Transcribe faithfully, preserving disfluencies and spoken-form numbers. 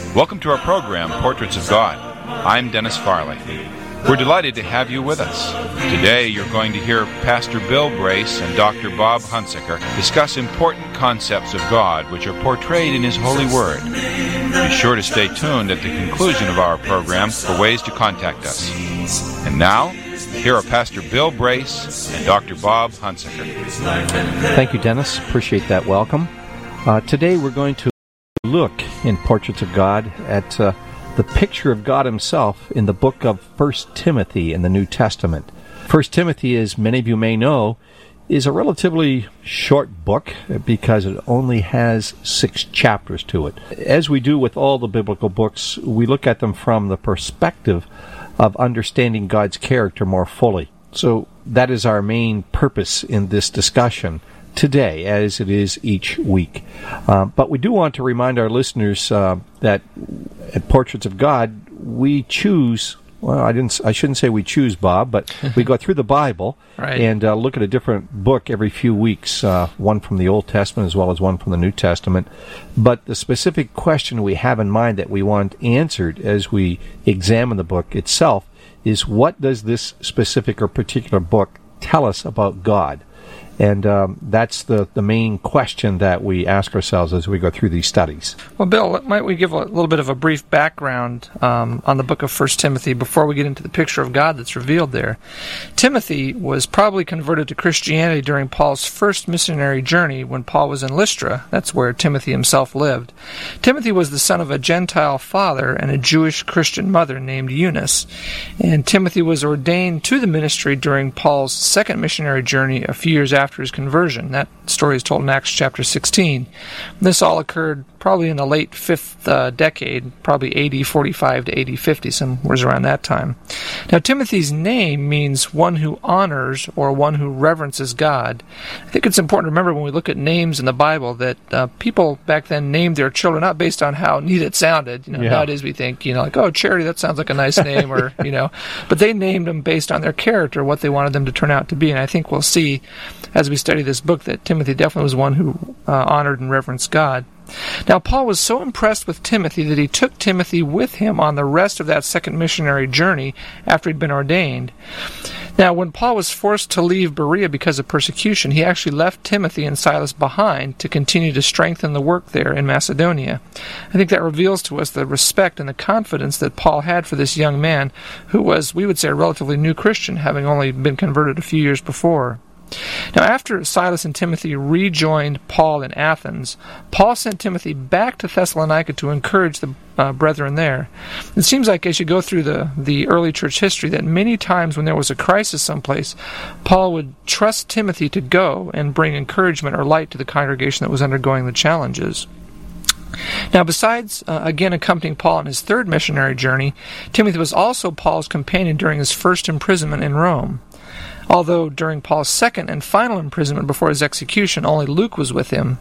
Welcome to our program, Portraits of God. I'm Dennis Farley. We're delighted to have you with us. Today you're going to hear Pastor Bill Brace and Doctor Bob Hunsaker discuss important concepts of God which are portrayed in His holy Word. Be sure to stay tuned at the conclusion of our program for ways to contact us. And now, here are Pastor Bill Brace and Doctor Bob Hunsaker. Thank you, Dennis. Appreciate that welcome. Uh, today we're going to look in Portraits of God at uh, the picture of God Himself in the book of First Timothy in the New Testament. First Timothy, as many of you may know, is a relatively short book because it only has six chapters to it. As we do with all the biblical books, we look at them from the perspective of understanding God's character more fully. So that is our main purpose in this discussion today, as it is each week. Uh, but we do want to remind our listeners uh, that at Portraits of God, we choose, well, I didn't, I shouldn't say we choose, Bob, but we go through the Bible right. and uh, look at a different book every few weeks, uh, one from the Old Testament as well as one from the New Testament. But the specific question we have in mind that we want answered as we examine the book itself is, what does this specific or particular book tell us about God? And um, that's the, the main question that we ask ourselves as we go through these studies. Well, Bill, might we give a little bit of a brief background um, on the book of First Timothy before we get into the picture of God that's revealed there? Timothy was probably converted to Christianity during Paul's first missionary journey when Paul was in Lystra. That's where Timothy himself lived. Timothy was the son of a Gentile father and a Jewish Christian mother named Eunice. And Timothy was ordained to the ministry during Paul's second missionary journey a few years after after his conversion. That story is told in Acts chapter sixteen. This all occurred probably in the late fifth uh, decade, probably A D forty-five to A D fifty, somewhere around that time. Now, Timothy's name means one who honors or one who reverences God. I think it's important to remember when we look at names in the Bible that uh, people back then named their children not based on how neat it sounded. You know, yeah. Nowadays we think, you know, like, oh, Charity, that sounds like a nice name, or, you know, but they named them based on their character, what they wanted them to turn out to be. And I think we'll see as we study this book that Timothy definitely was one who uh, honored and reverenced God. Now, Paul was so impressed with Timothy that he took Timothy with him on the rest of that second missionary journey after he'd been ordained. Now, when Paul was forced to leave Berea because of persecution, he actually left Timothy and Silas behind to continue to strengthen the work there in Macedonia. I think that reveals to us the respect and the confidence that Paul had for this young man who was, we would say, a relatively new Christian, having only been converted a few years before. Now, after Silas and Timothy rejoined Paul in Athens, Paul sent Timothy back to Thessalonica to encourage the uh, brethren there. It seems like as you go through the, the early church history that many times when there was a crisis someplace, Paul would trust Timothy to go and bring encouragement or light to the congregation that was undergoing the challenges. Now, besides, uh, again, accompanying Paul on his third missionary journey, Timothy was also Paul's companion during his first imprisonment in Rome. Although during Paul's second and final imprisonment before his execution, only Luke was with him,